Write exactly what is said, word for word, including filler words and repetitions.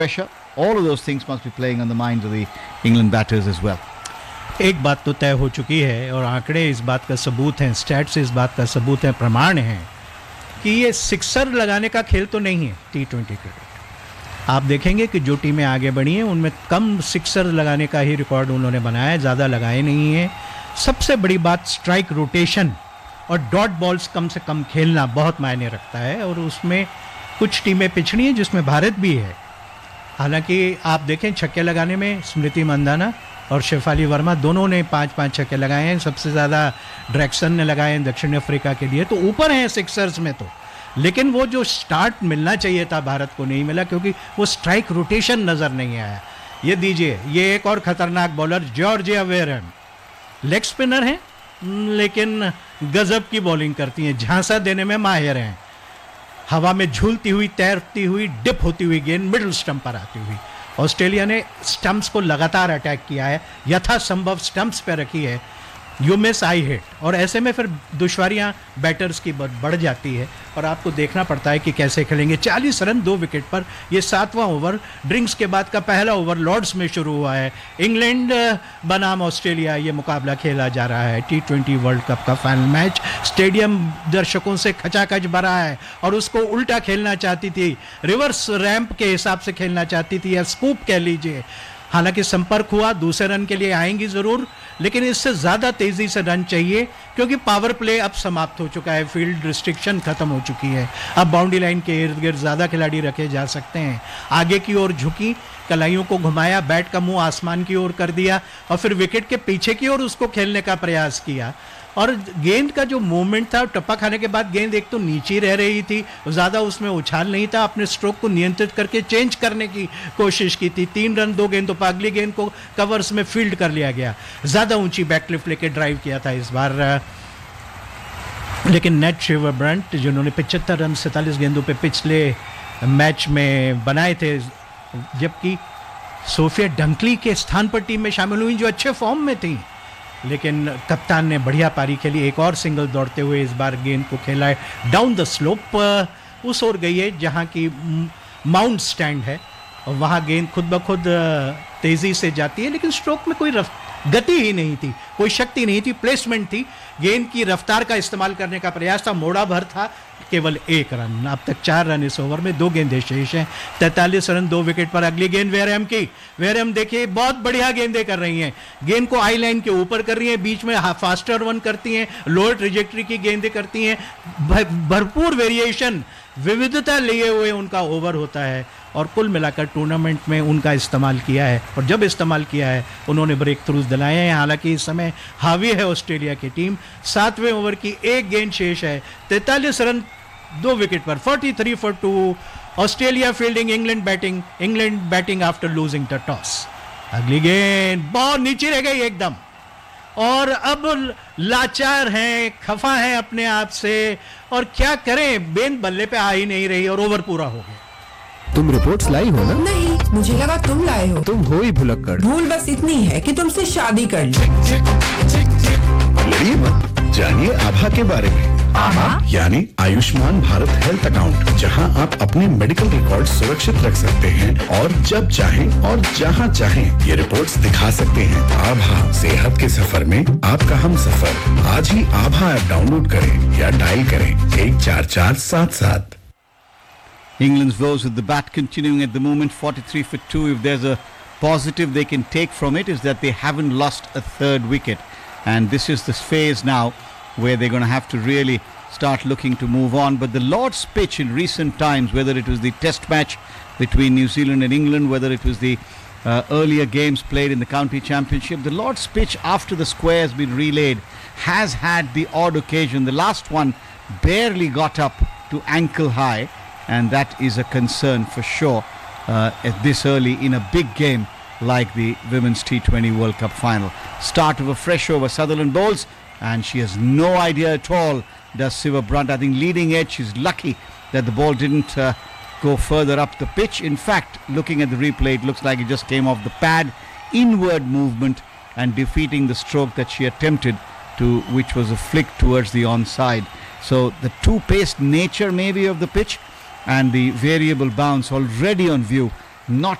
pressure. All of those things must be playing on the minds of the England batters as well. एक बात तो तय हो चुकी है और आंकड़े इस बात का सबूत हैं, स्टैट्स इस बात का सबूत है, प्रमाण है कि ये सिक्सर लगाने का खेल तो नहीं है टी ट्वेंटी क्रिकेट। आप देखेंगे कि जो टीमें आगे बढ़ी हैं उनमें कम सिक्सर लगाने का ही रिकॉर्ड उन्होंने बनाया है, ज़्यादा लगाए नहीं हैं। सबसे बड़ी बात स्ट्राइक रोटेशन और डॉट बॉल्स कम से कम खेलना बहुत मायने रखता है और उसमें कुछ टीमें पिछड़ी हैं जिसमें भारत भी है। हालांकि आप देखें छक्के लगाने में स्मृति मंदाना और शेफाली वर्मा दोनों ने पाँच पाँच छक्के लगाए हैं, सबसे ज़्यादा ड्रैक्सन ने लगाए हैं दक्षिण अफ्रीका के लिए, तो ऊपर हैं सिक्सर्स में तो। लेकिन वो जो स्टार्ट मिलना चाहिए था भारत को नहीं मिला क्योंकि वो स्ट्राइक रोटेशन नज़र नहीं आया। ये दीजिए, ये एक और ख़तरनाक bowler Georgia Warren, leg spinner हैं लेकिन गज़ब की बॉलिंग करती हैं, झांसा देने में माहिर हैं। हवा में झूलती हुई, तैरती हुई, डिप होती हुई गेंद मिडिल स्टंप पर आती हुई। ऑस्ट्रेलिया ने स्टंप्स को लगातार अटैक किया है, यथासंभव स्टंप्स पे रखी है, यू मिस आई हिट, और ऐसे में फिर दुश्वारियां बैटर्स की बढ़ जाती है और आपको देखना पड़ता है कि कैसे खेलेंगे। चालीस रन दो विकेट पर, ये सातवां ओवर ड्रिंक्स के बाद का पहला ओवर लॉर्ड्स में शुरू हुआ है। इंग्लैंड बनाम ऑस्ट्रेलिया ये मुकाबला खेला जा रहा है, टी ट्वेंटी वर्ल्ड कप का फाइनल मैच। स्टेडियम दर्शकों से खचाखच भरा है और उसको उल्टा खेलना चाहती थी, रिवर्स रैंप के हिसाब से खेलना चाहती थी या स्कूप कह लीजिए। हालांकि संपर्क हुआ, दूसरे रन के लिए आएंगी ज़रूर, लेकिन इससे ज़्यादा तेज़ी से रन चाहिए क्योंकि पावर प्ले अब समाप्त हो चुका है, फील्ड रिस्ट्रिक्शन ख़त्म हो चुकी है। अब बाउंड्री लाइन के इर्द गिर्द ज़्यादा खिलाड़ी रखे जा सकते हैं। आगे की ओर झुकी, कलाइयों को घुमाया, बैट का मुंह आसमान की ओर कर दिया और फिर विकेट के पीछे की ओर उसको खेलने का प्रयास किया। और गेंद का जो मूवमेंट था, टप्पा खाने के बाद गेंद एक तो नीचे रह रही थी, ज़्यादा उसमें उछाल नहीं था, अपने स्ट्रोक को नियंत्रित करके चेंज करने की कोशिश की थी। तीन रन दो गेंदों पर अगली गेंद को कवर्स में फील्ड कर लिया गया, ज़्यादा ऊंची बैकलिफ्ट लेके ड्राइव किया था इस बार। लेकिन नेट शिवर ब्रंट जिन्होंने पचहत्तर रन सैंतालीस गेंदों पे पिछले मैच में बनाए थे, जबकि सोफिया डंकली के स्थान पर टीम में शामिल हुई जो अच्छे फॉर्म में थी, लेकिन कप्तान ने बढ़िया पारी खेली, एक और सिंगल दौड़ते हुए इस बार गेंद को खेला है डाउन द स्लोप, उस ओर गई है जहाँ की माउंट स्टैंड है और वहाँ गेंद खुद ब खुद तेज़ी से जाती है, लेकिन स्ट्रोक में कोई रफ गति ही नहीं थी, कोई शक्ति नहीं थी, प्लेसमेंट थी। गेंद की रफ्तार का इस्तेमाल करने का प्रयास था, मोड़ा भर था, केवल एक रन। अब तक चार रन इस ओवर में, दो गेंदें शेष हैं, तैंतालीस रन दो विकेट पर। अगली गेंद वेरहम की, वेरहम देखिए बहुत बढ़िया गेंदें कर रही हैं, गेंद को आई लाइन के ऊपर कर रही हैं, बीच में फास्टर वन करती हैं, लोअर ट्रेजेक्ट्री की गेंदें करती हैं, भरपूर वेरिएशन, विविधता लिए हुए उनका ओवर होता है और कुल मिलाकर टूर्नामेंट में उनका इस्तेमाल किया है और जब इस्तेमाल किया है उन्होंने ब्रेक थ्रूज दिलाए हैं। हालांकि इस समय हावी है ऑस्ट्रेलिया की टीम, सातवें ओवर की एक गेंद शेष है, तैंतालीस रन दो विकेट पर, तैंतालीस for to. Australia fielding, England batting, England batting after losing the toss. अगली गेंद बहुत नीचे रह गई एकदम और अब लाचार हैं, खफा हैं अपने आप से और क्या करें, गेंद बल्ले पे आ ही नहीं रही और ओवर पूरा हो गया। तुम रिपोर्ट्स लाई हो ना? नहीं, मुझे लगा तुम लाए हो। तुम हो ही भुलक्कड़। भूल बस इतनी है कि तुमसे शादी कर ली। लड़िए मत, जानिए आभा के बारे में। आभा यानी आयुष्मान भारत हेल्थ अकाउंट, जहां आप अपने मेडिकल रिकॉर्ड सुरक्षित रख सकते हैं और जब चाहें और जहां चाहें ये रिपोर्ट्स दिखा सकते हैं। आभा, सेहत के सफर में आपका हम सफर। आज ही आभा ऐप डाउनलोड करें या डायल करें एक चार चार सात सात। England's woes with the bat continuing at the moment, forty-three for two. If there's a positive they can take from it is that they haven't lost a third wicket. And this is this phase now where they're going to have to really start looking to move on. But the Lord's pitch in recent times, whether it was the test match between New Zealand and England, whether it was the uh, earlier games played in the county championship, the Lord's pitch after the square has been relayed has had the odd occasion. The last one barely got up to ankle high. And that is a concern for sure uh, at this early in a big game like the Women's T twenty World Cup final. Start of a fresh over, Sutherland bowls, and she has no idea at all, does Siva Brunt. I think leading edge, she's lucky that the ball didn't uh, go further up the pitch. In fact, looking at the replay, it looks like it just came off the pad. Inward movement and defeating the stroke that she attempted to, which was a flick towards the onside. So the two-paced nature maybe of the pitch and the variable bounce already on view not